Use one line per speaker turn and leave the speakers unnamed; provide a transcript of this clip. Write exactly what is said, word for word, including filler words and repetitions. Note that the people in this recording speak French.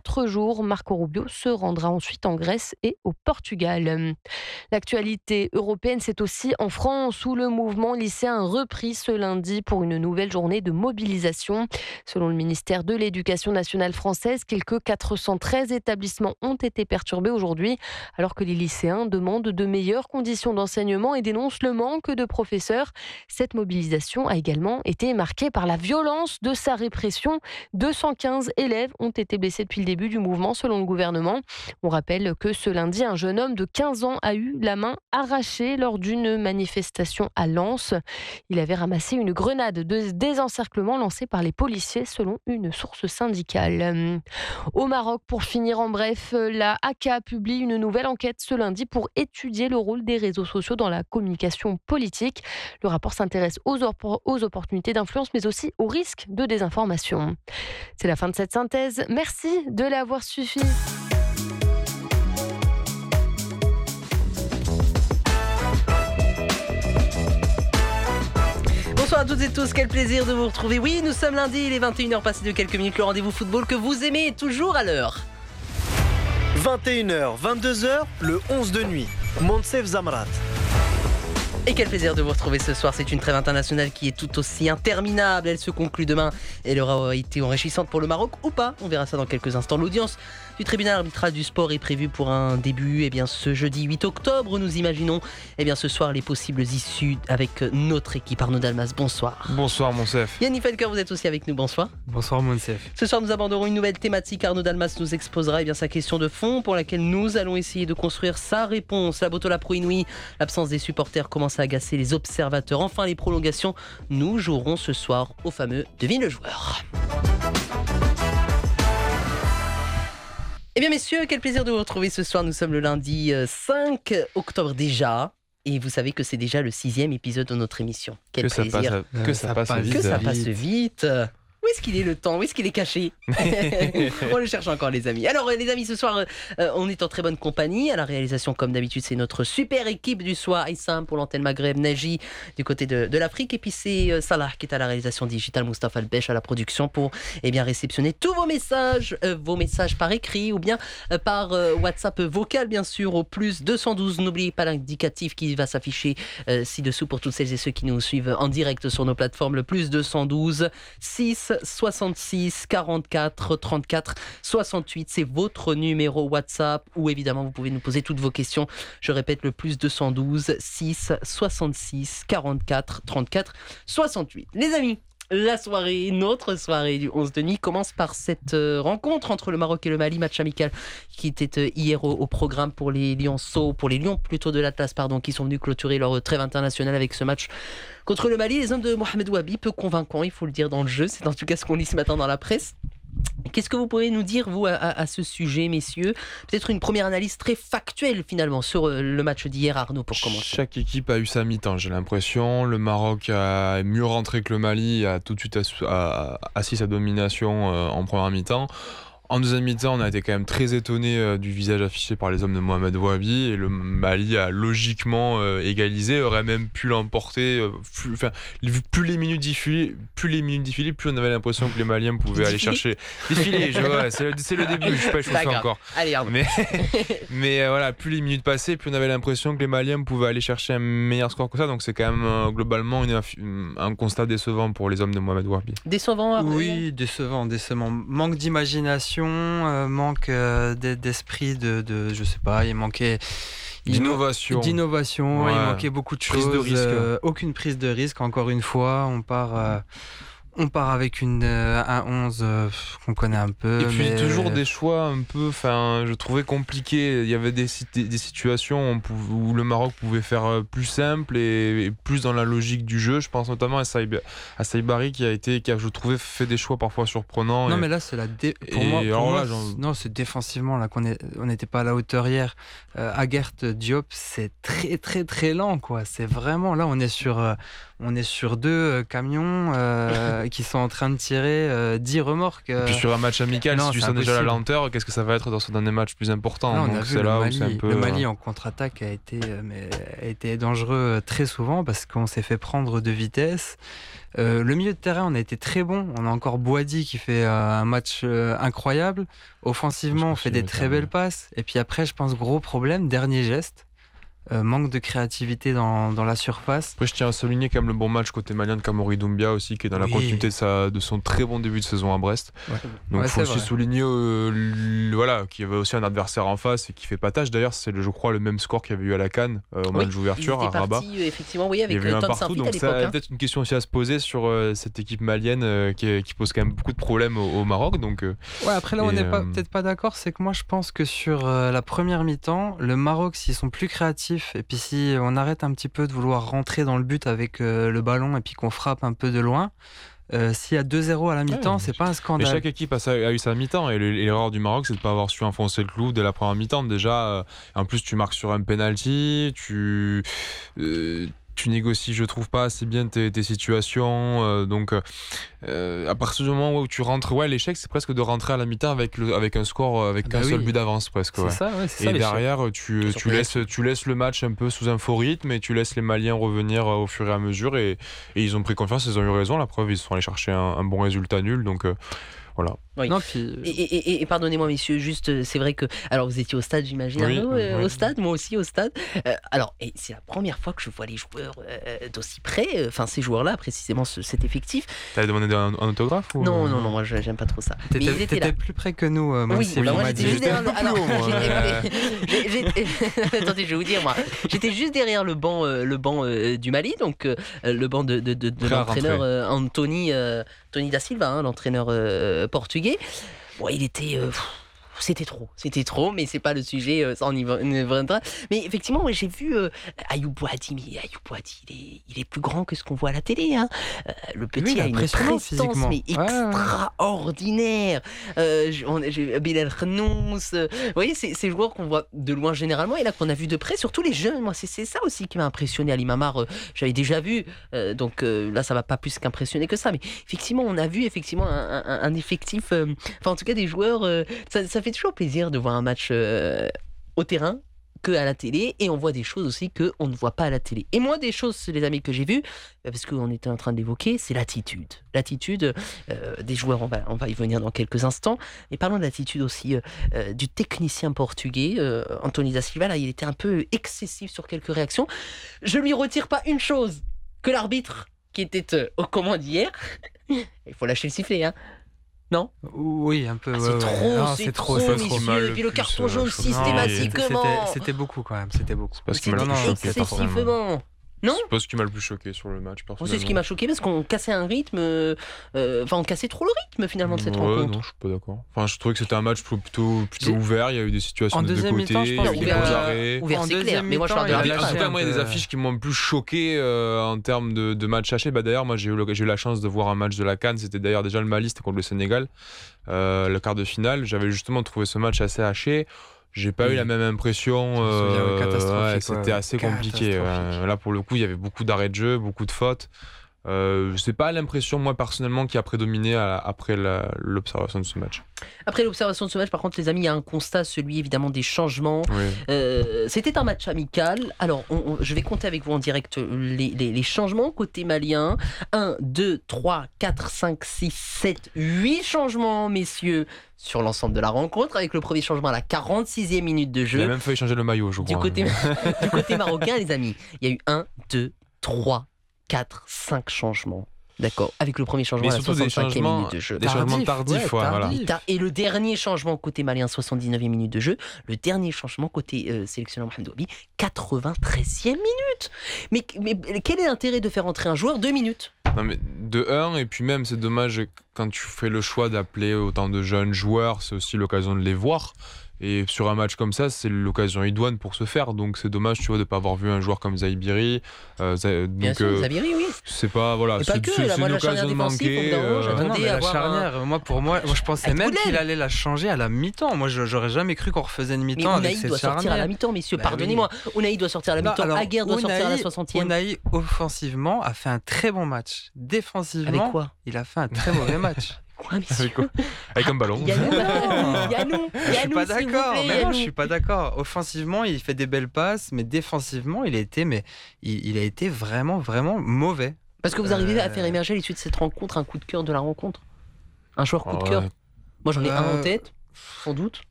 quatre jours. Marco Rubio se rendra ensuite en Grèce et au Portugal. L'actualité européenne, c'est aussi en France où le mouvement lycéen a repris ce lundi pour une nouvelle journée de mobilisation. Selon le ministère de l'Éducation nationale française, quelques quatre cent treize établissements ont été perturbés aujourd'hui, alors que les lycéens demandent de meilleures conditions d'enseignement et dénoncent le manque de professeurs. Cette mobilisation a également été marquée par la violence de sa répression. deux cent quinze élèves ont été blessés depuis le début du mouvement, selon le gouvernement. On rappelle que ce lundi, un jeune homme de quinze ans a eu la main arrachée lors d'une manifestation à Lens. Il avait ramassé une grenade de désencerclement lancée par les policiers, selon une source syndicale. Au Maroc, pour finir en bref, la A C A publie une nouvelle enquête ce lundi pour étudier le rôle des réseaux sociaux dans la communication politique. Le rapport s'intéresse aux, op- aux opportunités d'influence, mais aussi aux risques de désinformation. C'est la fin de cette synthèse. Merci de l'avoir suivi.
Bonsoir à toutes et tous, quel plaisir de vous retrouver. Oui, nous sommes lundi, il est vingt et une heures passées de quelques minutes, le rendez-vous football que vous aimez est toujours à l'heure.
vingt et une heures, vingt-deux heures, le onze de nuit. Monsef Zamrat.
Et quel plaisir de vous retrouver ce soir. C'est une trêve internationale qui est tout aussi interminable. Elle se conclut demain et elle aura été enrichissante pour le Maroc ou pas. On verra ça dans quelques instants. L'audience du tribunal arbitral du sport est prévue pour un début eh bien, ce jeudi huit octobre. Nous imaginons eh bien, ce soir les possibles issues avec notre équipe. Arnaud Dalmas, bonsoir.
Bonsoir Monsef.
Yannick Felker, vous êtes aussi avec nous, bonsoir.
Bonsoir Monsef.
Ce soir nous aborderons une nouvelle thématique. Arnaud Dalmas nous exposera eh bien, sa question de fond pour laquelle nous allons essayer de construire sa réponse. La Botola Pro Inouï, l'absence des supporters commence à agacer les observateurs. Enfin les prolongations, nous jouerons ce soir au fameux Devine le joueur. Eh bien messieurs, quel plaisir de vous retrouver ce soir. Nous sommes le lundi cinq octobre déjà. Et vous savez que c'est déjà le sixième épisode de notre émission. Quel
que
plaisir.
Ça passe, euh, que ça, ça passe vite.
Que ça passe vite. Où est-ce qu'il est le temps? Où est-ce qu'il est caché? On le cherche encore les amis. Alors les amis, ce soir euh, on est en très bonne compagnie. À la réalisation comme d'habitude c'est notre super équipe du soir. Aïssam pour l'antenne Maghreb, Naji du côté de, de l'Afrique. Et puis c'est euh, Salah qui est à la réalisation digitale, Moustapha Albèche à la production pour eh bien, réceptionner tous vos messages. Euh, vos messages par écrit ou bien euh, par euh, WhatsApp vocal bien sûr au plus deux cent douze. N'oubliez pas l'indicatif qui va s'afficher euh, ci-dessous pour toutes celles et ceux qui nous suivent en direct sur nos plateformes. Le plus deux cent douze six soixante-six quarante-quatre trente-quatre soixante-huit, c'est votre numéro WhatsApp où évidemment vous pouvez nous poser toutes vos questions. Je répète, le plus deux cent douze six soixante-six quarante-quatre trente-quatre soixante-huit. Les amis, la soirée, notre soirée du onze de nuit commence par cette euh, rencontre entre le Maroc et le Mali, match amical qui était euh, hier au, au programme pour les Lionceaux, pour les Lions plutôt de l'Atlas, pardon, qui sont venus clôturer leur trêve internationale avec ce match contre le Mali. Les hommes de Mohamed Wabi, peu convaincants, il faut le dire dans le jeu, c'est en tout cas ce qu'on lit ce matin dans la presse. Qu'est-ce que vous pouvez nous dire, vous, à, à ce sujet, messieurs? Peut-être une première analyse très factuelle, finalement, sur le match d'hier, Arnaud, pour commencer.
Chaque équipe a eu sa mi-temps, j'ai l'impression. Le Maroc a mieux rentré que le Mali, a tout de suite assis, a, assis sa domination euh, en première mi-temps. En deuxième mi-temps, on a été quand même très étonné euh, du visage affiché par les hommes de Mohamed Wabi, et le Mali a logiquement euh, égalisé, aurait même pu l'emporter. Euh, plus, enfin, plus les minutes défilaient, plus les minutes défilaient, plus on avait l'impression que les Maliens pouvaient aller chercher. Défiler, je vois, c'est, le, c'est le début, je suis pas chauffé encore.
Allez,
mais mais euh, voilà, plus les minutes passaient, plus on avait l'impression que les Maliens pouvaient aller chercher un meilleur score que ça. Donc c'est quand même euh, globalement une, un constat décevant pour les hommes de Mohamed Wabi.
Décevant, Arnaud?
Oui, décevant, décevant. Manque d'imagination. Euh, manque euh, d'esprit de, de, je sais pas, il manquait
d'innovation,
d'innovation,
ouais.
Il manquait beaucoup de
prise
choses,
de risque.
Euh, aucune prise de risque. Encore une fois, on part, euh, on part avec une euh, un onze euh, qu'on connaît un peu.
Et puis
mais...
toujours des choix un peu, enfin, je trouvais compliqué. Il y avait des, des, des situations où, on pouvait, où le Maroc pouvait faire plus simple et, et plus dans la logique du jeu. Je pense notamment à, Saïb, à Saïbari qui a été, qui a, je trouvais, fait des choix parfois surprenants.
Non,
et,
mais là, c'est la dé... pour moi, pour moi
là, genre...
non, c'est défensivement là qu'on est, on n'était pas à la hauteur hier. Euh, Aguert Diop, c'est très très très lent, quoi. C'est vraiment là, on est sur, euh, on est sur deux euh, camions euh, qui sont en train de tirer euh, dix remorques. Euh...
Et puis sur un match amical,
non,
si tu
c'est
sens déjà la
impossible.
lenteur, qu'est-ce que ça va être dans ce dernier match plus important?
Là, on a
Donc
vu
c'est
le
là
Mali,
où c'est un peu.
le Mali
euh,
en contre-attaque a été, euh, mais, a été dangereux euh, très souvent parce qu'on s'est fait prendre de vitesse. Euh, le milieu de terrain, on a été très bon. On a encore Boadi qui fait euh, un match euh, incroyable. Offensivement, on fait des très belles passes. Et puis après, je pense, gros problème, dernier geste. Euh, manque de créativité dans, dans la surface.
Après, je tiens à souligner quand même le bon match côté malien de Kamori Doumbia aussi, qui est dans la
Oui.
continuité de, sa, de son très bon début de saison à Brest.
Ouais.
Donc il
Ouais,
faut
c'est
aussi
vrai.
souligner euh, le- voilà, qu'il y avait aussi un adversaire en face et qui fait pas tâche. D'ailleurs, c'est, le- je crois, le même score qu'il y avait eu à la CAN euh, au
Oui,
match
Ils
d'ouverture à
étaient
Rabat.
partis, euh, effectivement, oui,
Il y
avec
avait eu
euh,
un
Ton
partout,
Saint-Fit à
donc
l'époque.
ça a
hein.
peut-être une question aussi à se poser sur euh, cette équipe malienne euh, qui, qui pose quand même beaucoup de problèmes au, au Maroc. Donc, euh,
Ouais, après là, on
Et,
n'est pas,
euh,
peut-être pas d'accord. C'est que moi, je pense que sur euh, la première mi-temps, le Maroc, s'ils sont plus créatifs et puis si on arrête un petit peu de vouloir rentrer dans le but avec euh, le ballon et puis qu'on frappe un peu de loin, euh, s'il y a deux zéro à la mi-temps,
Ouais,
c'est pas un
mais
scandale.
chaque équipe a, sa- a eu sa mi-temps et le- et l'erreur du Maroc, c'est de ne pas avoir su enfoncer le clou dès la première mi-temps. Déjà, euh, en plus, tu marques sur un penalty, tu. euh, tu négocies, je trouve, pas assez bien tes, tes situations. euh, donc, euh, à partir du moment où tu rentres, ouais, l'échec, c'est presque de rentrer à la mi-temps avec, le, avec un score, euh, avec
Bah
qu'un seul
oui.
but d'avance, presque.
C'est
Ouais.
ça, ouais, c'est
Et
ça. l'échec.
derrière, tu,
Sur
tu, laisses,
penalty.
tu laisses le match un peu sous un faux rythme et tu laisses les Maliens revenir euh, au fur et à mesure. Et, et ils ont pris confiance, ils ont eu raison. La preuve, ils sont allés chercher un, un bon résultat nul. Donc, euh, voilà.
Oui.
Non, puis,
Et, et- et- et pardonnez-moi, messieurs, juste, euh, c'est vrai que. Alors, vous étiez au stade, j'imagine,
Oui,
Arnaud, euh,
oui.
au stade, moi aussi au stade. Euh, alors, et c'est la première fois que je vois les joueurs euh, d'aussi près, euh, enfin, ces joueurs-là, précisément ce- cet effectif.
T'avais demandé un, un autographe ou...
Non, non, non, moi, je- j'aime pas trop ça. Mais
t'étais,
ils étaient
t'étais
là.
plus près que nous, euh,
Oui,
Monsif,
bah
on
moi
m'a
j'étais
dit.
juste derrière le. Alors,
haut, moi,
j'ai- j'ai- j'ai- attendez, je vais vous dire, moi, j'étais juste derrière le banc, euh, le banc euh, du Mali, donc euh, le banc de, de, de, de
Prêt à
l'entraîneur
rentrer.
euh, Anthony, euh, Tony da Silva, hein, l'entraîneur euh, portugais. Bon, il était. euh, pff, c'était trop, c'était trop, mais c'est pas le sujet, euh, ça on y va- on y reviendra. Mais effectivement, ouais, j'ai vu euh, Ayoub Boadi, mais Ayoub Boadi, il est, il est plus grand que ce qu'on voit à la télé. Hein. Euh, le petit
Oui, il est
a une
impressionnant
prestance,
physiquement.
mais
Ouais, ouais.
extraordinaire. Euh, j- on- j'ai Bilal Khnous, euh, vous voyez, c'est ces joueurs qu'on voit de loin généralement et là qu'on a vu de près, surtout les jeunes. Moi, c'est c'est ça aussi qui m'a impressionné à l'Imamar. euh, J'avais déjà vu, euh, donc euh, là, ça va pas plus qu'impressionner que ça. Mais effectivement, on a vu effectivement un, un- un effectif, euh, enfin en tout cas des joueurs. euh, ça, ça fait toujours plaisir de voir un match euh, au terrain que à la télé et on voit des choses aussi que on ne voit pas à la télé. Et moi, des choses, les amis, que j'ai vues, euh, parce qu'on était en train d'évoquer, c'est l'attitude. L'attitude euh, des joueurs, on va, on va y venir dans quelques instants. Et parlons de l'attitude aussi euh, euh, du technicien portugais, euh, Anthony da Silva. Là, il était un peu excessif sur quelques réactions. Je lui retire pas une chose, que l'arbitre qui était euh, aux commandes hier, il faut lâcher le sifflet, hein. Non,
Oui, un peu.
ah,
ouais,
c'est,
ouais.
trop,
Non,
c'est,
c'est
trop,
trop,
c'est
messieurs.
trop mal,
Et puis le
plus,
carton
euh,
jaune
je- non,
systématiquement.
C'était, c'était beaucoup quand même, c'était beaucoup.
Parce qu'il m'a
C'était
le plus choqué,
excessivement. Non,
C'est pas ce qui m'a le plus choqué sur le match,
Moi,
personnellement.
c'est ce qui m'a choqué parce qu'on cassait un rythme, euh, euh, enfin on cassait trop le rythme finalement de cette
Ouais,
rencontre.
non, je suis pas d'accord. Enfin, je trouvais que c'était un match plutôt, plutôt
J'ai-
ouvert. Il y a eu des situations
En
de deux
deuxième
côtés,
mi-temps, je
il y
pense
a eu
qu'il
des
a-
gros arrêts.
Ouvert,
En
c'est clair,
deuxième
mais moi je parle de
mi-temps, il a
l'arbitrage.
En tout cas,
lâché
moi, il y a
un
des
peu.
affiches qui m'ont le plus choqué euh, en termes de, de match haché. Bah, d'ailleurs, moi, j'ai eu, le- j'ai eu la chance de voir un match de la CAN. C'était d'ailleurs déjà le Mali, c'était contre le Sénégal, euh, le quart de finale. J'avais justement trouvé ce match assez haché. J'ai pas
Oui.
eu la même impression.
Je me souviens,
euh,
ouais, catastrophique,
ouais, c'était
ouais,
assez compliqué.
catastrophique.
Euh, là, pour le coup, il y avait beaucoup d'arrêts de jeu, beaucoup de fautes. Euh, c'est pas l'impression, moi, personnellement, qui a prédominé à- après la- l'observation de ce match.
Après l'observation de ce match, par contre, les amis, il y a un constat, celui évidemment des changements.
Oui.
Euh, c'était un match amical. Alors, on- on- je vais compter avec vous en direct les, les- les changements côté malien. un, deux, trois, quatre, cinq, six, sept, huit changements, messieurs, sur l'ensemble de la rencontre, avec le premier changement à la quarante-sixième minute de
Il a
jeu.
même failli changer le maillot, je
Du
crois.
côté, du côté marocain, les amis, il y a eu un, deux, trois, quatre, cinq changements. D'accord. Avec le premier changement
Mais
à la
surtout des
soixante-cinquième
changements,
minute de jeu.
des changements
Tardif,
tardifs.
ouais,
ouais, voilà.
tardif.
Ta- Et le dernier changement côté malien, soixante-dix-neuvième minute de jeu. Le dernier changement côté euh, sélectionneur Mohamed Ouabi, quatre-vingt-treizième minute. Mais, mais quel est l'intérêt de faire entrer un joueur deux minutes?
Non, mais de un, et puis même, c'est dommage quand tu fais le choix d'appeler autant de jeunes joueurs, c'est aussi l'occasion de les voir. Et sur un match comme ça, c'est l'occasion idoine pour se faire. Donc c'est dommage, tu vois, de ne pas avoir vu un joueur comme Zaïbiri. Euh, Zay-
Bien
donc,
sûr,
euh,
Zabiri, oui.
c'est pas voilà,
Et pas
c'est,
que,
c'est,
là,
c'est
moi,
une
la charnière
occasion de
défensive,
manquer.
au bout d'un moment,
euh,
j'attendais
Non, non, mais la
avoir
charnière, moi pour moi, moi je pensais
Avec
même
Boudel.
qu'il allait la changer à la mi-temps. Moi je- j'aurais jamais cru qu'on refaisait une
Mais
mi-temps avec
Unai
cette
doit sortir à la
charnière.
mi-temps, messieurs,
Bah
pardonnez-moi. Unai doit sortir à la
Non,
mi-temps,
alors,
Aguerre doit sortir à la
Unai-
soixantième.
Unai, offensivement, a fait un très bon match.
Avec
Défensivement,
quoi
il a fait un très mauvais match.
Quoi, messieurs
Avec, quoi Avec un ballon.
Yannou,
Non.
Yannou,
Je suis
Yannou,
pas
s'il vous
d'accord.
plaît,
Mais non,
Yannou.
je suis pas d'accord. Offensivement, il fait des belles passes, mais défensivement, il a été, mais il, il a été vraiment, vraiment mauvais.
Parce que vous arrivez à
Euh,
faire émerger à l'issue de cette rencontre un coup de cœur de la rencontre. Un joueur coup de
Ah
cœur.
ouais.
Moi j'en ai un en
Euh,
tête, sans doute.